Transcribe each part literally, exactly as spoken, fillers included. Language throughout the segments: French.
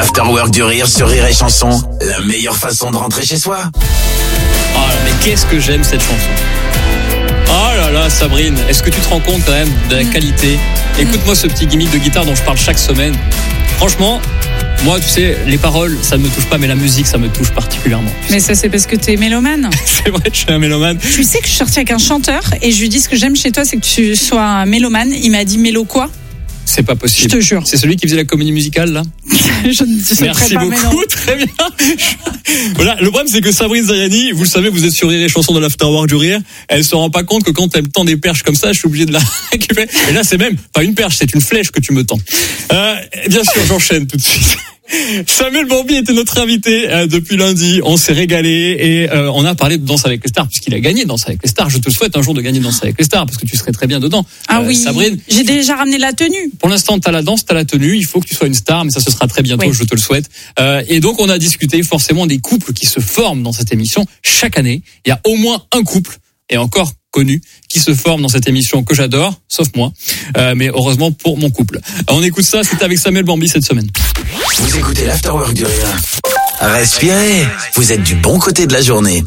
L'Afterwork du rire sur Rire et Chanson, la meilleure façon de rentrer chez soi. Oh mais qu'est-ce que j'aime cette chanson. Oh là là, Sabrine, est-ce que tu te rends compte quand même de la qualité? Écoute-moi ce petit gimmick de guitare dont je parle chaque semaine. Franchement, moi, tu sais, les paroles, ça ne me touche pas, mais la musique, ça me touche particulièrement. Mais ça, c'est parce que t'es mélomane. C'est vrai que je suis un mélomane. Tu sais que je suis sortie avec un chanteur et je lui dis ce que j'aime chez toi, c'est que tu sois un mélomane. Il m'a dit mélo quoi? C'est pas possible. Je te jure. C'est celui qui faisait la comédie musicale, là? Je ne sais Merci pas, beaucoup, très bien. Voilà, le problème, c'est que Sabrine Zayani, vous le savez, vous êtes sur Rire et Chanson de l'Afterwork du rire, elle se rend pas compte que quand elle me tend des perches comme ça, je suis obligé de la récupérer. Et là, c'est même pas une perche, c'est une flèche que tu me tends. Euh, bien sûr, j'enchaîne tout de suite. Samuel Bambi était notre invité euh, depuis lundi. On s'est régalé et euh, on a parlé de Danse avec les stars puisqu'il a gagné Danse avec les stars. Je te souhaite un jour de gagner Danse avec les stars parce que tu serais très bien dedans. Ah euh, oui, Sabrine. J'ai déjà ramené la tenue. Pour l'instant, t'as la danse, t'as la tenue. Il faut que tu sois une star, mais ça, ce sera très bientôt. Oui. Je te le souhaite. Euh, et donc, on a discuté forcément des couples qui se forment dans cette émission chaque année. Il y a au moins un couple et encore connu qui se forme dans cette émission que j'adore, sauf moi, euh, mais heureusement pour mon couple. On écoute ça, c'était avec Samuel Bambi cette semaine. Vous écoutez l'Afterwork du rire. Respirez, vous êtes du bon côté de la journée.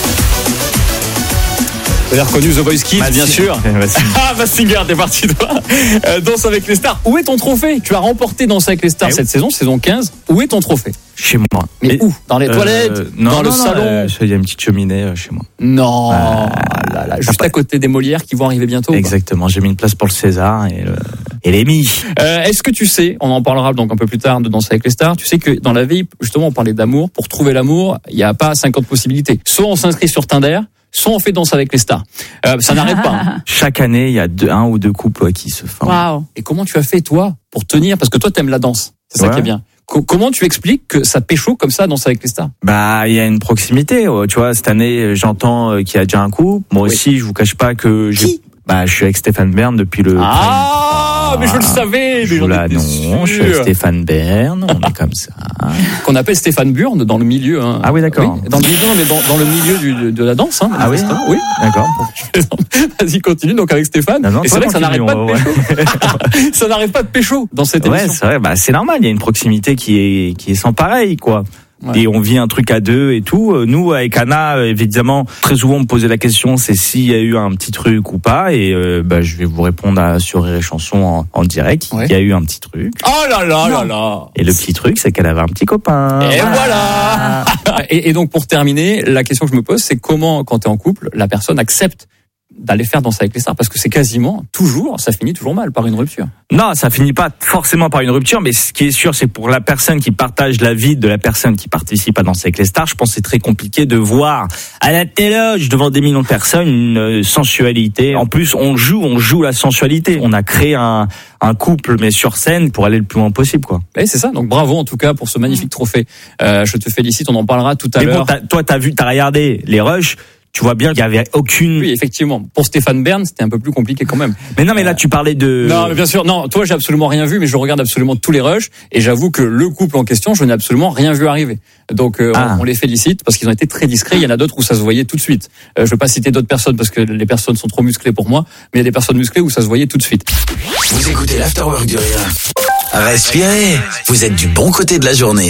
Vous avez reconnu The Voice Kids, bien sûr. Ah, Massinger, t'es parti toi. Euh, Danse avec les stars. Où est ton trophée? Tu as remporté Danse avec les stars Et cette où saison, saison quinze. Où est ton trophée? Chez moi. Mais, Mais où? Dans les euh, toilettes? non, Dans le non, non, salon? euh, Il y a une petite cheminée euh, chez moi. Non, Ah, là, là, juste à côté des Molières qui vont arriver bientôt. Exactement, j'ai mis une place pour le César et, le... et l'Emmy. Euh, est-ce que tu sais, on en parlera donc un peu plus tard de Danse avec les stars, tu sais que dans la vie, justement, on parlait d'amour. Pour trouver l'amour, il n'y a pas cinquante possibilités. Soit on s'inscrit sur Tinder, soit on fait Danse avec les stars. Euh, ça n'arrête pas. Hein. Chaque année, il y a deux, un ou deux couples qui se forment. Waouh. Et comment tu as fait, toi, pour tenir? Parce que toi, t'aimes la danse. C'est ça Ouais. qui est bien. Co- comment tu expliques que ça pécho comme ça, Danse avec les stars? Bah, il y a une proximité. Tu vois, cette année, j'entends qu'il y a déjà un couple. Moi Oui. aussi, je vous cache pas que je. Qui Bah, je suis avec Stéphane Bern depuis le. Ah, mais je le savais. Je Mais vous j'en étais l'annonce, je suis sûr. avec Stéphane Bern. On est comme ça. Qu'on appelle Stéphane Burn dans le milieu. Hein. Ah oui, d'accord. Oui, dans le milieu, non, mais dans, dans le milieu du, de, de la danse. Hein, Ah oui. Oui. D'accord. Vas-y, continue donc avec Stéphane. Non, non, Et c'est vrai que ça n'arrête continue, pas de ouais. pécho. Ça n'arrête pas de pécho dans cette Ouais, émission. c'est vrai. Bah, c'est normal. Il y a une proximité qui est qui est sans pareil, quoi. Ouais. Et on vit un truc à deux et tout. Nous, avec Anna, évidemment, très souvent on me posait la question, c'est s'il y a eu un petit truc ou pas. Et euh, bah, je vais vous répondre à, sur Rire et Chanson en, en direct. Ouais. Il y a eu un petit truc. Oh là là Non. là là. Et le petit truc, c'est qu'elle avait un petit copain. Et voilà. Et, et donc pour terminer, la question que je me pose, c'est comment, quand tu es en couple, la personne accepte d'aller faire Danse avec les stars, parce que c'est quasiment toujours, ça finit toujours mal par une rupture. Non, ça finit pas forcément par une rupture, mais ce qui est sûr, c'est pour la personne qui partage la vie de la personne qui participe à Danser avec les stars, je pense que c'est très compliqué de voir à la téloge devant des millions de personnes une sensualité. En plus, on joue, on joue la sensualité. On a créé un, un couple, mais sur scène, pour aller le plus loin possible, quoi. Et c'est ça, donc bravo en tout cas pour ce magnifique trophée. Euh, je te félicite, on en parlera tout à Mais bon, l'heure. t'as, toi, t'as vu, t'as regardé les rushs. Tu vois bien qu'il y avait aucune. Oui, effectivement. Pour Stéphane Bern, c'était un peu plus compliqué quand même. Mais non, mais là, tu parlais de. Non, mais bien sûr. Non, toi, j'ai absolument rien vu, mais je regarde absolument tous les rushs. Et j'avoue que le couple en question, je n'ai absolument rien vu arriver. Donc, euh, Ah. on, on les félicite parce qu'ils ont été très discrets. Il y en a d'autres où ça se voyait tout de suite. Euh, je veux pas citer d'autres personnes parce que les personnes sont trop musclées pour moi. Mais il y a des personnes musclées où ça se voyait tout de suite. Vous écoutez l'Afterwork du rire. Respirez, vous êtes du bon côté de la journée.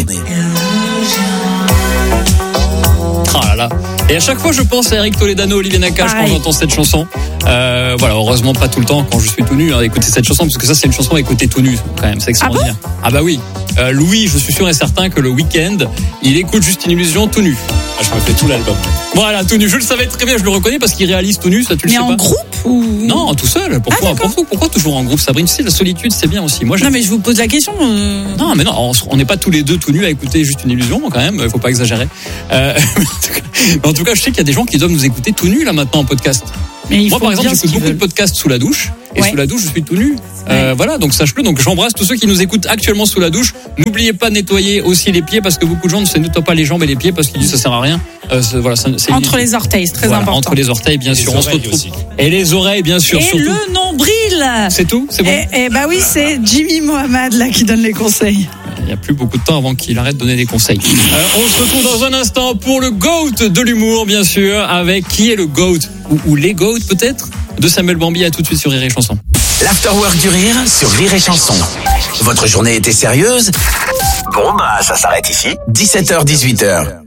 Oh là là. Et à chaque fois, je pense à Eric Toledano, Olivier Nakache quand Pareil. j'entends cette chanson. Euh, voilà, heureusement pas tout le temps quand je suis tout nu à écouter cette chanson, parce que ça, c'est une chanson à écouter tout nu quand même. C'est extraordinaire. Ah, bah oui. Euh, Louis, je suis sûr et certain que le week-end, il écoute Juste une illusion tout nu. Ah, je me fais tout l'album. Voilà, tout nu. Je le savais très bien, je le reconnais parce qu'il réalise tout nu. Ça, tu le Mais sais en pas. groupe ou Non, tout seul. Pourquoi, Ah, d'accord. pourquoi, pourquoi toujours en groupe, Sabrine? Tu sais, la solitude, c'est bien aussi. Moi, j'aime. Non, mais je vous pose la question. euh, Non, mais non, on- on n'est pas tous les deux tout nus à écouter Juste une illusion, quand même. Faut pas exagérer. Euh, mais en tout cas, je sais qu'il y a des gens qui doivent nous écouter tout nus là maintenant en podcast. Mais il Moi, faut par exemple, bien ce j'écoute qu'ils beaucoup de veulent. podcasts sous la douche. Et Ouais. sous la douche, je suis tout nu. Euh, voilà, donc sache-le. Donc j'embrasse tous ceux qui nous écoutent actuellement sous la douche. N'oubliez pas de nettoyer aussi les pieds, parce que beaucoup de gens ne se nettoient pas les jambes et les pieds parce qu'ils disent ça sert à rien. Euh, c'est- voilà, ça- c'est Entre inutile. les orteils, c'est très Voilà, important. entre les orteils, bien sûr. On se oreilles retrouve. aussi. Et les oreilles, bien sûr. Et surtout. le nombril. C'est tout, c'est bon. Eh, eh bah oui, c'est Jimmy Mohamed là qui donne les conseils. Il n'y a plus beaucoup de temps avant qu'il arrête de donner des conseils. Euh, on se retrouve dans un instant pour le GOAT de l'humour, bien sûr, avec qui est le GOAT ou, ou les GOAT peut-être de Samuel Bambi. À tout de suite sur Rire et Chanson. L'Afterwork du rire sur Rire et Chanson. Votre journée était sérieuse? Bon, bah, ça s'arrête ici. dix-sept heures dix-huit heures.